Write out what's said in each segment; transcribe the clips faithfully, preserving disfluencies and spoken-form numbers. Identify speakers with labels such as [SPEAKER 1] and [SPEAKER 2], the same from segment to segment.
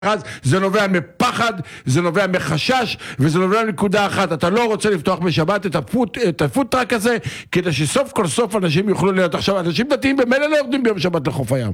[SPEAKER 1] זה נובע מפחד, זה נובע מחשש, וזה נובע מנקודה אחת. אתה לא רוצה לפתוח בשבת את הפוט, את הפוטרק הזה, כדי שסוף כל סוף אנשים יוכלו להיות. עכשיו, אנשים דתיים במילא לא יורדים ביום שבת לחוף הים.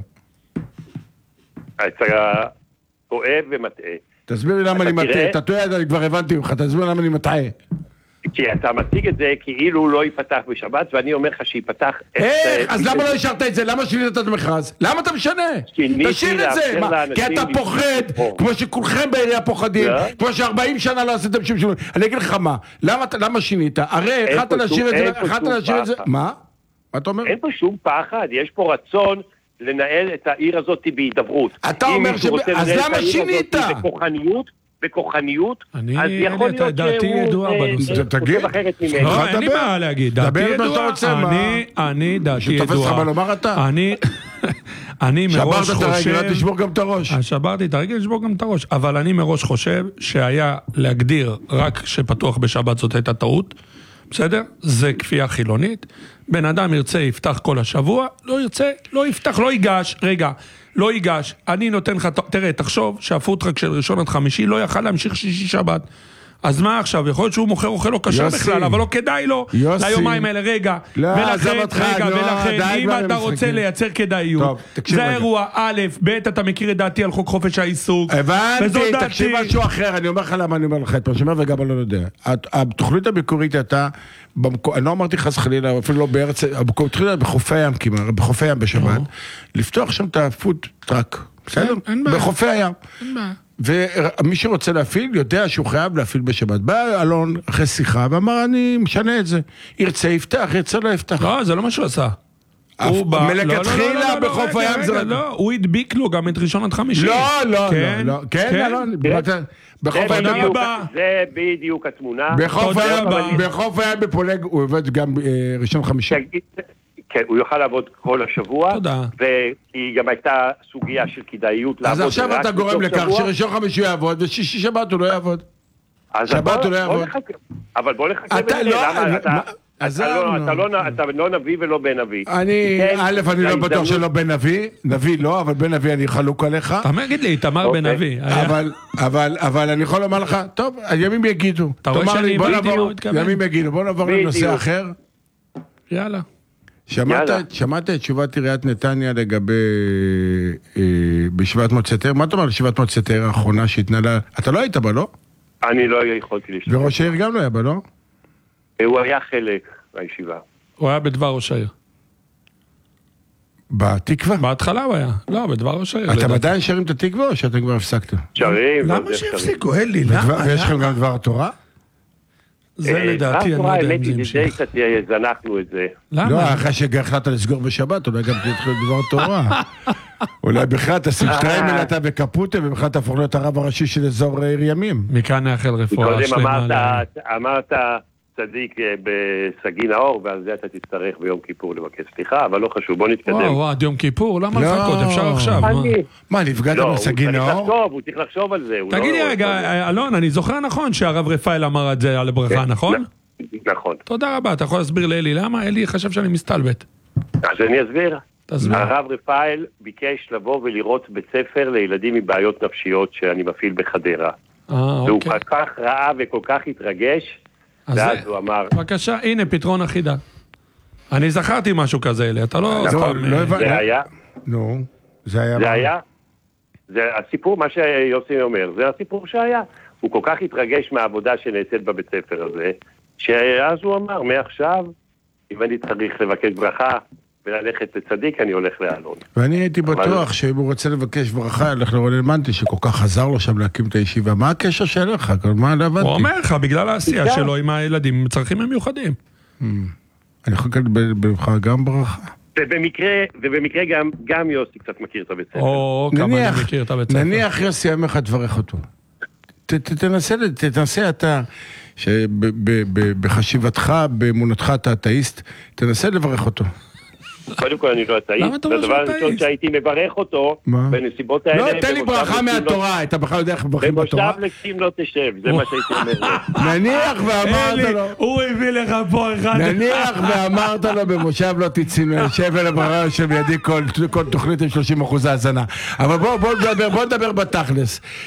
[SPEAKER 2] אתה טועה ומטעה.
[SPEAKER 1] תסביר לי למה אני מטעה. אתה טועה, אני כבר הבנתי ממך, תסביר לי למה אני מטעה. כי
[SPEAKER 2] אתה מציג את זה כאילו לא ייפתח בשבת, ואני אומר לך שיפתח...
[SPEAKER 1] איך? אז למה לא השארת את זה? למה שינית את המכרז? למה אתה משנה? תשאיר את זה! כי אתה פוחד, כמו שכולכם בעירייה פוחדים, כמו ש-ארבעים שנה לא עשיתם שום שינוי. אני אגיד לך מה, למה שינית? הרי החלטת להשאיר את זה, החלטת להשאיר את זה... מה? מה אתה אומר?
[SPEAKER 2] אין פה שום פחד, יש פה רצון לנהל את העיר הזאת בהידברות.
[SPEAKER 1] אתה אומר ש... אז למה שינית?
[SPEAKER 2] בכוחניות, אז יכול להיות
[SPEAKER 3] דעתי ידועה בנושא.
[SPEAKER 1] תגיד,
[SPEAKER 3] לא, אין לי מה להגיד, דעתי ידועה, אני דעתי ידועה, אני מראש חושב,
[SPEAKER 1] שברת את הרגל, תשבור גם את הראש.
[SPEAKER 3] שברתי את הרגל, תשבור גם את הראש, אבל אני מראש חושב שהיה להגדיר רק שפתוח בשבת זאת הייתה טעות, בסדר? זה כפייה חילונית, בן אדם ירצה יפתח כל השבוע, לא ירצה, לא יפתח, לא ייגש, רגע, לא ייגש, אני נותן לך, תראה, תחשוב שהפוטרק של ראשון עד חמישי לא יכל להמשיך שישי שבת, אז מה עכשיו? יכול להיות שהוא מוכר אוכל לא קשר בכלל, אבל לא כדאי לו ליומיים האלה, רגע, ולכן, רגע, ולכן, אם אתה רוצה לייצר כדאיות, זה האירוע, א', ב', אתה מכיר את דעתי על חוק חופש העיסוק,
[SPEAKER 1] הבנתי, תקשיב משהו אחר, אני אומר לך למה אני אומר לך את פרשמה וגם אני לא יודע. התוכנית המקורית הייתה, אני לא אמרתי חס חלילה, אפילו לא בארץ, התוכנית בחופי הים כמעט, בחופי הים בשבת, לפתוח שם את הפוטרק, בסדר? בחופי הים. אין בעיה. ומי שרוצה להפעיל יודע שהוא חייב להפעיל בשבת. בא אלון אחרי שיחה ואמר אני משנה את זה, ירצה יפתח, ירצה לא יפתח.
[SPEAKER 3] לא, זה לא מה שהוא עשה.
[SPEAKER 1] מלכתחילה בחוף הים זה...
[SPEAKER 3] לא, הוא הדביק לו גם את ראשון עד חמישי.
[SPEAKER 1] לא, לא, לא. כן, אלון.
[SPEAKER 2] זה בדיוק התמונה.
[SPEAKER 1] בחוף הים בפולג הוא עובד גם ראשון חמישי.
[SPEAKER 2] כן, הוא יוכל לעבוד כל השבוע, והיא גם הייתה סוגיה של כדאיות לעבוד.
[SPEAKER 1] אז עכשיו אתה גורם לכך שראשון חמישי יעבוד, ושישי שבת הוא לא יעבוד. שבת הוא לא יעבוד.
[SPEAKER 2] אבל בוא נחכה בזה, אתה לא נביא ולא בן נביא.
[SPEAKER 1] אני, א', אני לא בטוח שלא בן נביא, נביא לא, אבל בן נביא אני חלוק עליך.
[SPEAKER 3] תגיד לי, תמר בן נביא.
[SPEAKER 1] אבל אני יכול לומר לך, טוב, הימים יגידו.
[SPEAKER 3] אתה רואה שאני בדיוק מתכוון.
[SPEAKER 1] ימים יגידו, בוא נעבור לנושא אחר.
[SPEAKER 3] יאללה.
[SPEAKER 1] שמעת את תשובת עיריית נתניה לגבי בישיבת מועצת העיר? מה אתה אומר לישיבת מועצת העיר האחרונה שהתנהלה? אתה לא היית בה, לא?
[SPEAKER 2] אני לא יכולתי להשתתף.
[SPEAKER 1] וראש העיר גם לא היה בה, לא?
[SPEAKER 2] הוא היה חלק מהישיבה.
[SPEAKER 3] הוא היה בדבר ראש העיר.
[SPEAKER 1] בתקווה?
[SPEAKER 3] בהתחלה הוא היה. לא, בדבר ראש העיר.
[SPEAKER 1] אתם עדיין שרים את התקווה או שאתם כבר הפסקתם?
[SPEAKER 2] שרים.
[SPEAKER 3] למה שהפסיקו? אלי,
[SPEAKER 1] ויש לכם גם דבר התורה?
[SPEAKER 3] זה לדעתי, אני לא יודע אם זה
[SPEAKER 2] המשיך. זנחנו את זה.
[SPEAKER 1] למה? לא, אחרי שהחלטת לסגור בשבת, אולי גם תתחיל דבר תורה. אולי בכלל תשים שטריימל אתה וקפוטה, ובכלל תהפוך להיות הרב הראשי של אזור עיר ימים.
[SPEAKER 3] מכאן נאחל רפואה שלמה.
[SPEAKER 2] אמרת צדיק בסגין האור, ועל זה אתה תצטרך ביום כיפור לבקש סליחה, אבל לא חשוב, בוא נתקדם.
[SPEAKER 3] וואו, עד יום כיפור, למה לחכות? אפשר עכשיו.
[SPEAKER 1] מה, נפגעת בסגין האור?
[SPEAKER 2] לא, הוא צריך לחשוב על זה.
[SPEAKER 3] תגיד לי רגע, אלון, אני זוכר נכון שהרב רפאל אמר את זה על הברכה, נכון?
[SPEAKER 2] נכון.
[SPEAKER 3] תודה רבה, אתה יכול להסביר לאלי למה? אלי חשב שאני מסתלבט.
[SPEAKER 2] אז אני אסביר. הרב רפאל ביקש לבוא ולראות בית ספר לילדים עם בעיות נפשיות שאני מפעיל בחדרה. והוא כל כך ראה וכל כך התרגש, ואז הוא אמר...
[SPEAKER 3] בבקשה, הנה פתרון אחידה. אני זכרתי משהו כזה, אלי, אתה לא...
[SPEAKER 2] זה היה?
[SPEAKER 1] נו, זה היה...
[SPEAKER 2] זה היה? זה הסיפור, מה שיוסי אומר, זה הסיפור שהיה. הוא כל כך התרגש מהעבודה שנעשית בבית ספר הזה, שאז הוא אמר, מעכשיו, אם אני צריך לבקש ברכה, וללכת לצדיק, אני הולך לאלון.
[SPEAKER 1] ואני הייתי בטוח שאם הוא רוצה לבקש ברכה, הלך לרון אלמנטי, שכל כך עזר לו שם להקים את הישיבה. מה הקשר שלך? מה לא הבנתי?
[SPEAKER 3] הוא אומר לך, בגלל העשייה שלו עם הילדים עם צרכים המיוחדים.
[SPEAKER 1] אני יכול לקבל בך גם ברכה.
[SPEAKER 2] ובמקרה גם יוסי קצת מכיר את הבית ספר.
[SPEAKER 3] או, כמה אני מכיר את הבית ספר.
[SPEAKER 1] נניח יוסי אמר לך תברך אותו. תנסה אתה, שבחשיבתך, באמונתך אתה אתאיסט, תנסה לברך אותו.
[SPEAKER 2] קודם כל אני לא אתאיסט.
[SPEAKER 3] למה אתה אומר
[SPEAKER 2] הדבר
[SPEAKER 3] שאתה
[SPEAKER 2] הראשון
[SPEAKER 3] אתאיסט?
[SPEAKER 2] שהייתי מברך אותו,
[SPEAKER 1] מה?
[SPEAKER 2] בנסיבות האלה...
[SPEAKER 1] לא, תן לי
[SPEAKER 2] במושב
[SPEAKER 1] ברכה
[SPEAKER 2] לקים לא-
[SPEAKER 1] מהתורה, אתה בכלל יודע איך מברכים בתורה?
[SPEAKER 2] במושב לקים לא תשב, זה מה שהייתי אומר לו.
[SPEAKER 1] נניח ואמרת
[SPEAKER 3] אלי,
[SPEAKER 1] לו,
[SPEAKER 3] הוא הביא לך פה אחד.
[SPEAKER 1] נניח ואמרת לו במושב לא תצאי, שב אל הברכה יושב לידי כל כל תוכנית עם שלושים אחוז האזנה. אבל בוא בוא נדבר, בוא נדבר בתכלס.